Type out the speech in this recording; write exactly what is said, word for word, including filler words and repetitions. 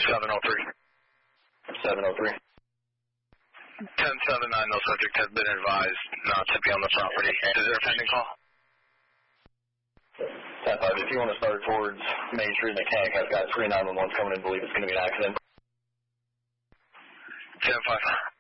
seven oh three. seven oh three. ten seven nine, no subject has been advised not to be on the property. Is there a pending call? ten five, if you want to start towards Main Street Mechanic, I've got three nine one ones coming in, believe it's going to be an accident. ten five.